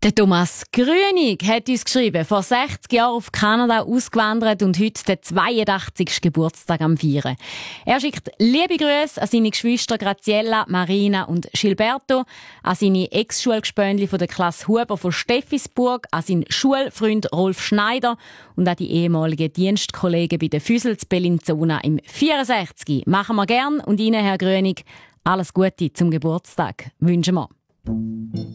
Der Thomas Grünig hat uns geschrieben, vor 60 Jahren auf Kanada ausgewandert und heute den 82. Geburtstag am Feiern. Er schickt liebe Grüße an seine Geschwister Graziella, Marina und Gilberto, an seine Ex-Schulgespönli von der Klasse Huber von Steffisburg, an seinen Schulfreund Rolf Schneider und an die ehemaligen Dienstkollegen bei den Füssels Bellinzona im 64. Machen wir gern und Ihnen, Herr Grünig, alles Gute zum Geburtstag wünschen wir.